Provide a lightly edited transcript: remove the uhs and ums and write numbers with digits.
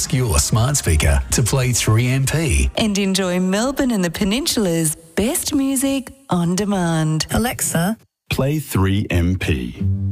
ask your smart speaker to play 3MP. And enjoy Melbourne and the Peninsula's best music on demand. Alexa, Play 3MP.